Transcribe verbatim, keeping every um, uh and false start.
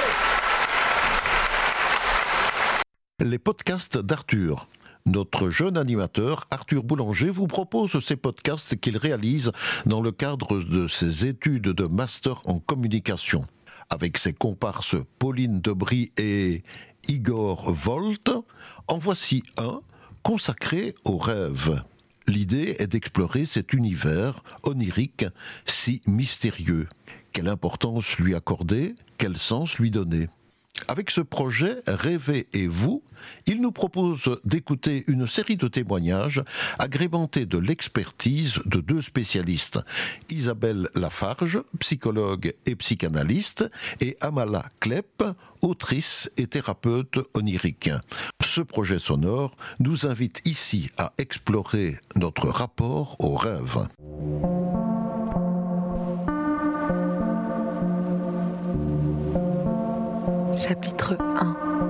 Les podcasts d'Arthur. Notre jeune animateur, Arthur Boulanger, vous propose ces podcasts qu'il réalise dans le cadre de ses études de master en communication. Avec ses comparses Pauline Debris et Igor Volt, en voici un consacré aux rêves. L'idée est d'explorer cet univers onirique si mystérieux. Quelle importance lui accorder ? Quel sens lui donner ? Avec ce projet « Rêver et vous », il nous propose d'écouter une série de témoignages agrémentés de l'expertise de deux spécialistes, Isabelle Lafarge, psychologue et psychanalyste, et Amala Klepp, autrice et thérapeute onirique. Ce projet sonore nous invite ici à explorer notre rapport au rêve. Chapitre un.